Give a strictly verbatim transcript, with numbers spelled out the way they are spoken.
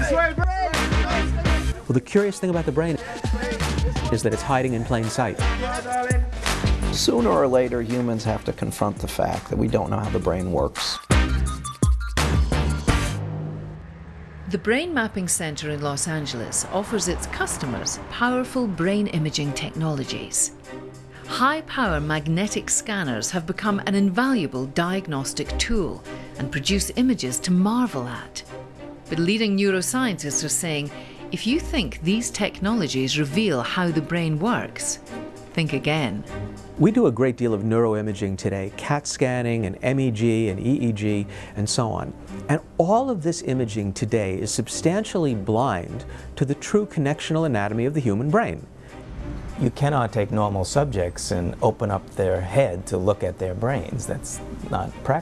Well, the curious thing about the brain is that it's hiding in plain sight. Sooner or later, humans have to confront the fact that we don't know how the brain works. The Brain Mapping Center in Los Angeles offers its customers powerful brain imaging technologies. High-power magnetic scanners have become an invaluable diagnostic tool and produce images to marvel at. But leading neuroscientists are saying, if you think these technologies reveal how the brain works, think again. We do a great deal of neuroimaging today, CAT scanning and M E G and E E G and so on. And all of this imaging today is substantially blind to the true connectional anatomy of the human brain. You cannot take normal subjects and open up their head to look at their brains. That's not practical.